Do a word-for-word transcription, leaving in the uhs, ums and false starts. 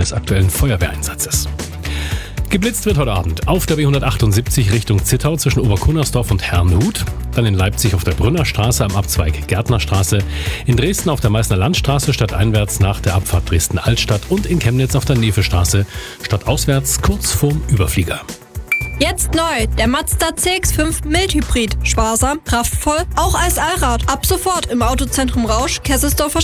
eines aktuellen Feuerwehreinsatzes. Geblitzt wird heute Abend auf der B hundertachtundsiebzig Richtung Zittau zwischen Oberkunnersdorf und Herrnhut. Dann in Leipzig auf der Brünnerstraße am Abzweig Gärtnerstraße. In Dresden auf der Meißner Landstraße stadteinwärts nach der Abfahrt Dresden-Altstadt. Und in Chemnitz auf der Nevestraße stadtauswärts kurz vorm Überflieger. Jetzt neu, der Mazda C X fünf Mild Hybrid. Sparsam, kraftvoll, auch als Allrad. Ab sofort im Autozentrum Rausch, Kesselsdorfer